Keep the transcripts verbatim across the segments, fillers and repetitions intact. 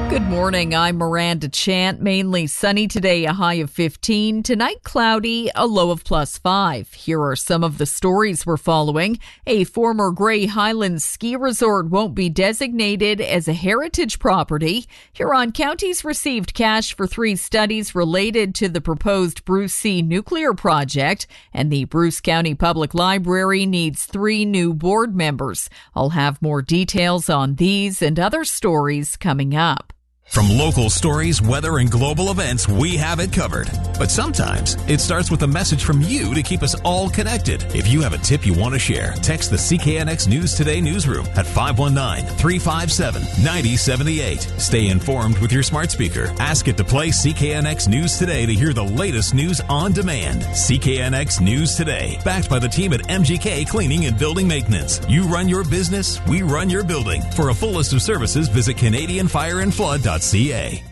Good morning. I'm Miranda Chant. Mainly sunny today, a high of fifteen. Tonight, cloudy, a low of plus five. Here are some of the stories we're following. A former Grey Highlands ski resort won't be designated as a heritage property. Huron County's received cash for three studies related to the proposed Bruce C nuclear project, and the Bruce County Public Library needs three new board members. I'll have more details on these and other stories coming up. From local stories, weather, and global events, we have it covered. But sometimes it starts with a message from you to keep us all connected. If you have a tip you want to share, text the C K N X News Today newsroom at five one nine, three five seven, nine zero seven eight. Stay informed with your smart speaker. Ask it to play C K N X News Today to hear the latest news on demand. C K N X News Today, backed by the team at M G K Cleaning and Building Maintenance. You run your business, we run your building. For a full list of services, visit Canadian Fire and Flood dot C A.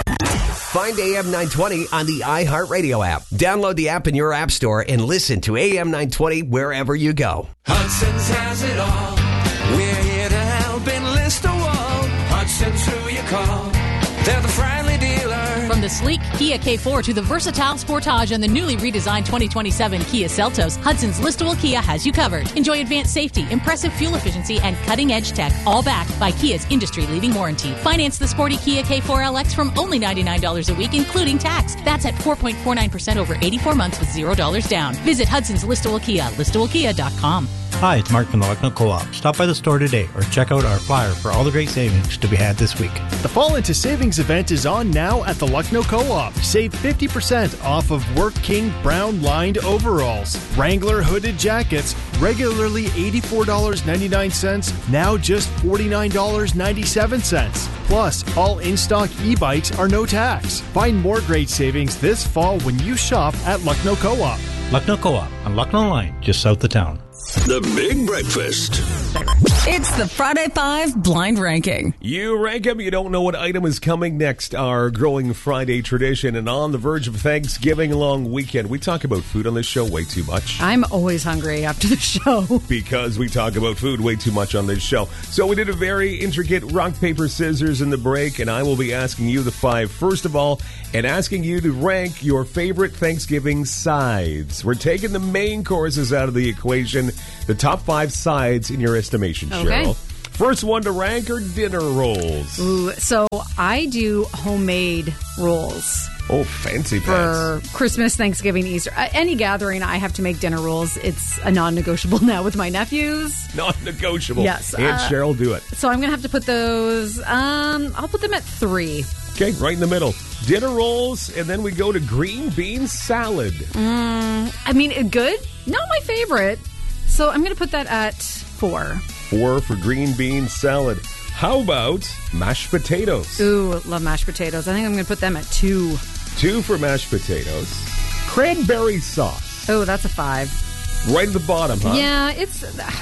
Find A M nine twenty on the iHeartRadio app. Download the app in your app store and listen to A M nine twenty wherever you go. Hudson's has it all. We're here to help enlist a wall. Hudson's who you call. They're the friendly dealer. From the sleek Kia K four to the versatile Sportage and the newly redesigned twenty twenty-seven Kia Seltos, Hudson's listable Kia has you covered. Enjoy advanced safety, impressive fuel efficiency, and cutting-edge tech, all backed by Kia's industry-leading warranty. Finance the sporty Kia K four L X from only ninety-nine dollars a week, including tax. That's at four point four nine percent over eighty-four months with zero dollars down. Visit Hudson's listable Kia, listable kia dot com. Hi, it's Mark from the Lucknow Co-op. Stop by the store today or check out our flyer for all the great savings to be had this week. The Fall Into Savings event is on now at the Lucknow Co-op. Save fifty percent off of Work King brown lined overalls. Wrangler hooded jackets, regularly eighty-four dollars and ninety-nine cents, now just forty-nine dollars and ninety-seven cents. Plus, all in-stock e-bikes are no tax. Find more great savings this fall when you shop at Lucknow Co-op. Lucknow Co-op on Lucknow Line, just south of town. The Big Breakfast. It's the Friday Five Blind Ranking. You rank them, you don't know what item is coming next. Our growing Friday tradition, and on the verge of Thanksgiving long weekend. We talk about food on this show way too much. I'm always hungry after the show. Because we talk about food way too much on this show. So we did a very intricate rock, paper, scissors in the break, and I will be asking you the five first of all, and asking you to rank your favorite Thanksgiving sides. We're taking the main courses out of the equation. The top five sides in your estimation, Okay. Cheryl. First one to rank are dinner rolls. Ooh, so I do homemade rolls. Oh, fancy For pants. Christmas, Thanksgiving, Easter. Uh, any gathering, I have to make dinner rolls. It's a non-negotiable now with my nephews. Non-negotiable. Yes. And uh, Cheryl, do it. So I'm going to have to put those, um, I'll put them at three. Okay, right in the middle. Dinner rolls, and then we go to green bean salad. Mm, I mean, good. Not my favorite. So I'm going to put that at four. Four for green bean salad. How about mashed potatoes? Ooh, love mashed potatoes. I think I'm going to put them at two. Two for mashed potatoes. Cranberry sauce. Oh, that's a five. Right at the bottom, huh? Yeah, it's.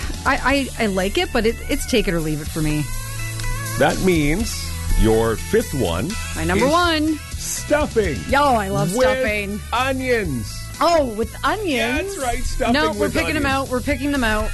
I, I, I like it, but it, it's take it or leave it for me. That means your fifth one. My number is one. Stuffing. Yo, I love with stuffing. Onions. Oh, with onions? Yeah, that's right. Stuffing No, with we're picking onions. them out. We're picking them out.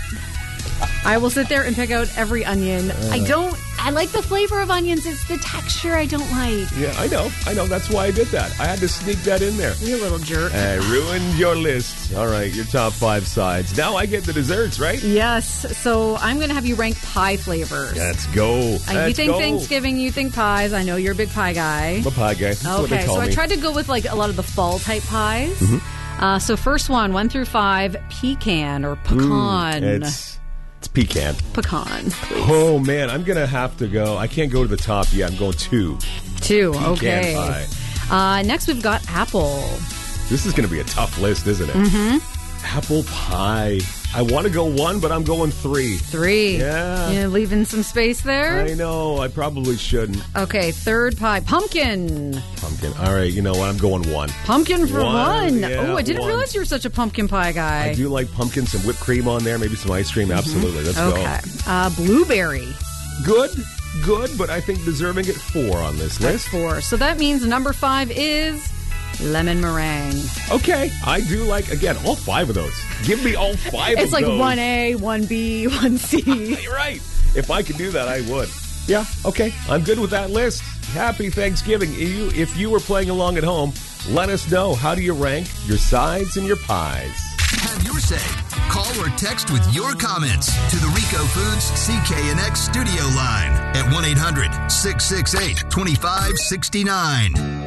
I will sit there and pick out every onion. Uh. I don't. I like the flavor of onions. It's the texture I don't like. Yeah, I know. I know. That's why I did that. I had to sneak that in there. You little jerk. I ruined your list. All right, your top five sides. Now I get the desserts, right? Yes. So I'm going to have you rank pie flavors. Let's go. Uh, you Let's think go. Thanksgiving, you think pies. I know you're a big pie guy. I'm a pie guy. That's what they Okay, call so me. I tried to go with like a lot of the fall type pies. Mm-hmm. Uh, so first one, one through five, pecan or pecan. Mm, it's it's pecan. Pecan, please. Oh man, I'm gonna have to go. I can't go to the top yet. I'm going two. Two. Pecan Okay. pie. Uh, next, we've got apple. This is gonna be a tough list, isn't it? Mm-hmm. Apple pie. I want to go one, but I'm going three. Three. Yeah. You leaving some space there? I know. I probably shouldn't. Okay, third pie, pumpkin. Pumpkin. All right. You know what? I'm going one. Pumpkin for One, one. yeah, oh, I didn't one. realize you were such a pumpkin pie guy. I do like pumpkin, some whipped cream on there, maybe some ice cream. Absolutely. Let's Okay. Uh, blueberry. go. Good. Good, but I think deserving it four on this That's list. four. So that means number five is lemon meringue. Okay. I do like, again, all five of those. Give me all five It's of like those. one A, one B, one C. You're right. If I could do that, I would. Yeah, okay. I'm good with that list. Happy Thanksgiving. You, if you were playing along at home, let us know. How do you rank your sides and your pies? Have your say. Call or text with your comments to the Rico Foods C K N X studio line at one eight hundred six six eight two five six nine.